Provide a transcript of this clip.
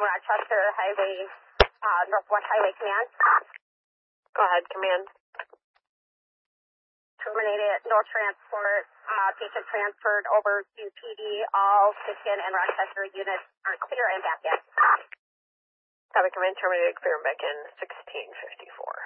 Rochester Highway, Northwest Highway Command. Go ahead, Command. Terminated, no transport, patient transferred over to PD. All Michigan and Rochester units are clear and back in. Copy, Command, terminated, clear and back in, 1654.